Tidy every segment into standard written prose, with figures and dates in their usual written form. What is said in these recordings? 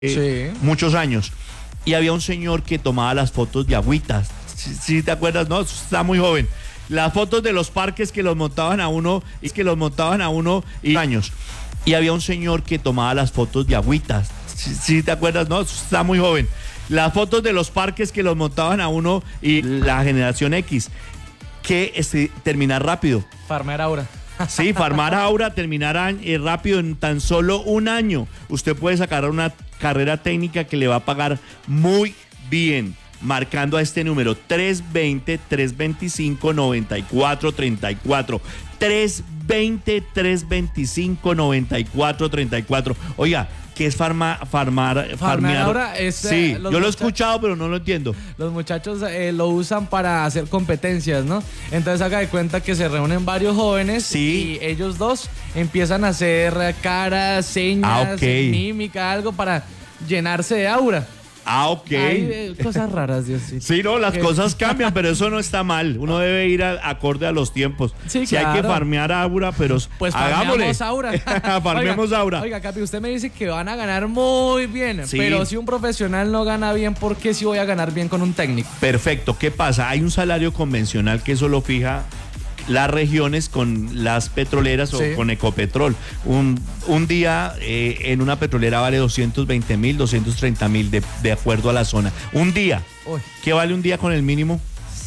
muchos años. Y había un señor que tomaba las fotos de agüitas. Si te acuerdas, no, está muy joven. Las fotos de los parques que los montaban a uno y años. Y había un señor que tomaba las fotos de agüitas. Si te acuerdas, no, está muy joven. Las fotos de los parques que los montaban a uno y la generación X. Que terminar rápido. Farmar Aura. Sí, farmar Aura, terminar rápido en tan solo un año. Usted puede sacar una carrera técnica que le va a pagar muy bien, marcando a este número 320-325-9434. 320-325-9434. Oiga, ¿qué es farmear? Ahora es, sí, yo lo he escuchado, pero no lo entiendo. Los muchachos lo usan para hacer competencias, ¿no? Entonces haga de cuenta que se reúnen varios jóvenes y ellos dos empiezan a hacer caras, señas, mímica, algo para llenarse de aura. Ok. Hay cosas raras, Diosito. Sí, no, las cosas cambian, pero eso no está mal. Uno debe ir acorde a los tiempos. Sí, si hay que farmear Aura, pero pues hagámosle. Aura. Farmemos Aura. Oiga, Capi, usted me dice que van a ganar muy bien, sí. Pero si un profesional no gana bien, ¿por qué si voy a ganar bien con un técnico? Perfecto. ¿Qué pasa? Hay un salario convencional que eso lo fija las regiones con las petroleras o con Ecopetrol. Un día en una petrolera vale 220,000, 230,000 de acuerdo a la zona. Un día. Uy. ¿Qué vale un día con el mínimo?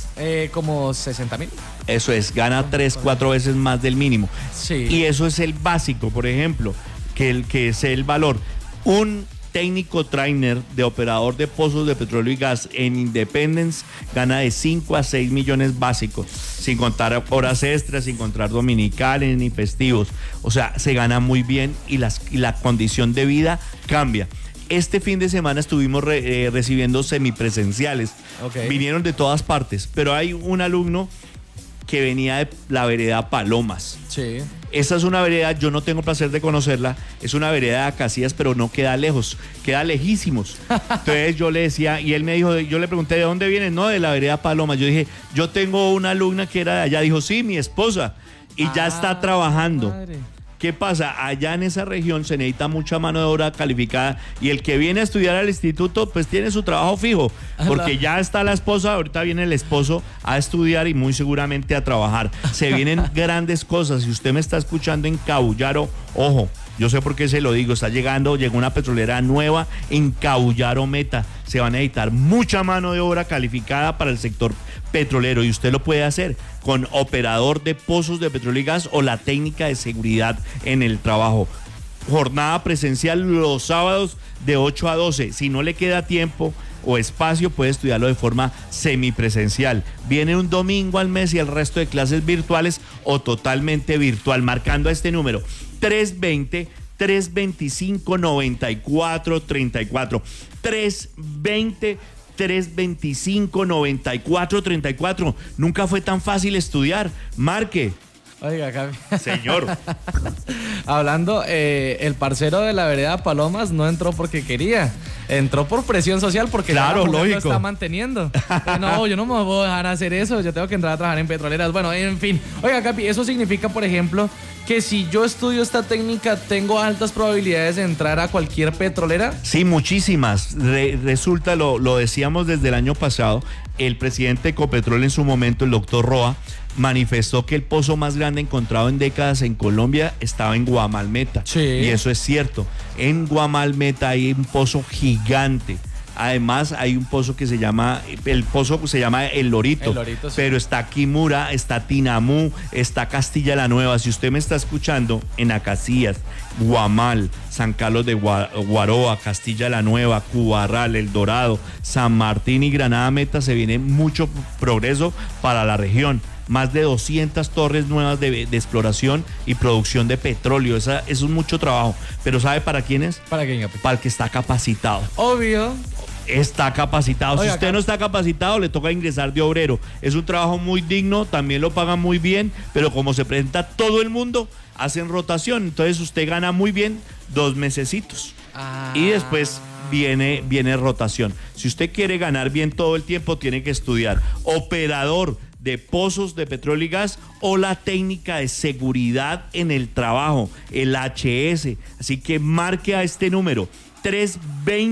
Como 60,000. Eso es, gana 3, 4 veces más del mínimo. Sí. Y eso es el básico, por ejemplo, que es el valor. Un técnico trainer de operador de pozos de petróleo y gas en Independence gana de 5 a 6 millones básicos, sin contar horas extras, sin contar dominicales ni festivos. O sea, se gana muy bien y la condición de vida cambia. Este fin de semana estuvimos recibiendo semipresenciales. Vinieron de todas partes, pero hay un alumno que venía de la vereda Palomas. Sí. Esa es una vereda, yo no tengo placer de conocerla, es una vereda de Acacias, pero no queda lejos, queda lejísimos. Entonces yo le decía, y él me dijo, yo le pregunté, ¿de dónde vienes? No, de la vereda Palomas. Yo dije, yo tengo una alumna que era de allá. Dijo, sí, mi esposa, y ya está trabajando. Madre. ¿Qué pasa? Allá en esa región se necesita mucha mano de obra calificada y el que viene a estudiar al instituto pues tiene su trabajo fijo, porque ya está la esposa, ahorita viene el esposo a estudiar y muy seguramente a trabajar. Se vienen grandes cosas. Si usted me está escuchando en Cabullaro, ojo, yo sé por qué se lo digo, llegó una petrolera nueva en Cabullaro Meta. Se va a necesitar mucha mano de obra calificada para el sector petrolero y usted lo puede hacer con operador de pozos de petróleo y gas o la técnica de seguridad en el trabajo. Jornada presencial los sábados de 8 a 12. Si no le queda tiempo o espacio, puede estudiarlo de forma semipresencial. Viene un domingo al mes y el resto de clases virtuales o totalmente virtual, marcando a este número 320-325-9434. 320-325-9434. Nunca fue tan fácil estudiar. Marque. Oiga, Capi. Señor. Hablando, el parcero de la vereda Palomas no entró porque quería. Entró por presión social porque claro, lógico, lo está manteniendo. No, yo no me voy a dejar hacer eso. Yo tengo que entrar a trabajar en petroleras. Bueno, en fin. Oiga, Capi, eso significa, por ejemplo, que si yo estudio esta técnica, ¿tengo altas probabilidades de entrar a cualquier petrolera? Sí, muchísimas. Resulta, lo decíamos desde el año pasado, el presidente de Ecopetrol en su momento, el doctor Roa, manifestó que el pozo más grande encontrado en décadas en Colombia estaba en Guamalmeta. Sí. Y eso es cierto. En Guamalmeta hay un pozo gigante. Además hay un pozo que se llama El Lorito, sí. Pero está Quimura, está Tinamú, está Castilla la Nueva. Si usted me está escuchando en Acacías, Guamal, San Carlos de Guaroa, Castilla la Nueva, Cubarral, El Dorado, San Martín y Granada Meta, se viene mucho progreso para la región. Más de 200 torres nuevas de exploración y producción de petróleo. Eso es mucho trabajo. Pero ¿sabe para quién es? ¿Para quién? Para el que está capacitado. Obvio. Está capacitado. Oiga, si usted no está capacitado, le toca ingresar de obrero. Es un trabajo muy digno, también lo pagan muy bien, pero como se presenta todo el mundo, hacen rotación. Entonces usted gana muy bien 2 mesecitos. Y después viene rotación. Si usted quiere ganar bien todo el tiempo, tiene que estudiar operador de pozos de petróleo y gas o la técnica de seguridad en el trabajo, el HS. Así que marque a este número 320